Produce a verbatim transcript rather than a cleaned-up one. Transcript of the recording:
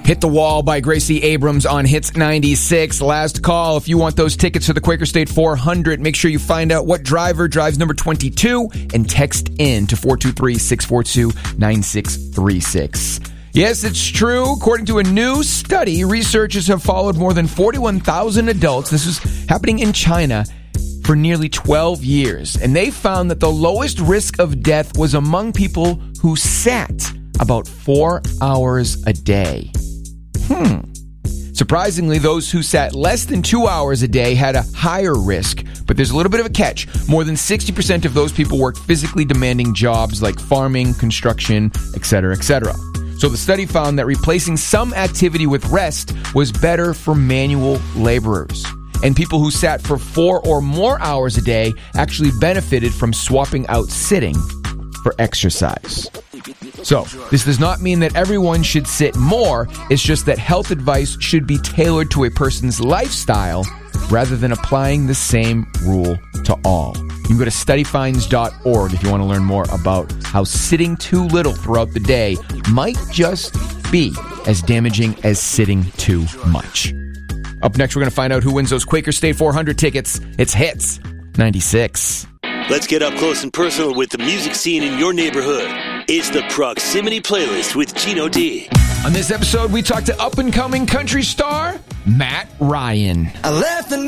Hit the Wall by Gracie Abrams on Hits ninety-six. Last call. If you want those tickets for the Quaker State four hundred, make sure you find out what driver drives number twenty-two and text in to four two three, six four two, nine six three six. Yes, it's true. According to a new study, researchers have followed more than forty-one thousand adults. This is happening in China for nearly twelve years. And they found that the lowest risk of death was among people who sat about four hours a day. Hmm. Surprisingly, those who sat less than two hours a day had a higher risk, but there's a little bit of a catch. More than sixty percent of those people worked physically demanding jobs like farming, construction, et cetera, et cetera. So the study found that replacing some activity with rest was better for manual laborers. And people who sat for four or more hours a day actually benefited from swapping out sitting for exercise. So, this does not mean that everyone should sit more. It's just that health advice should be tailored to a person's lifestyle rather than applying the same rule to all. You can go to study finds dot org if you want to learn more about how sitting too little throughout the day might just be as damaging as sitting too much. Up next, we're going to find out who wins those Quaker State four hundred tickets. It's Hits ninety-six. Let's get up close and personal with the music scene in your neighborhood. It's the Proximity Playlist with Gino D. On this episode, we talk to up-and-coming country star Matt Ryan. I left the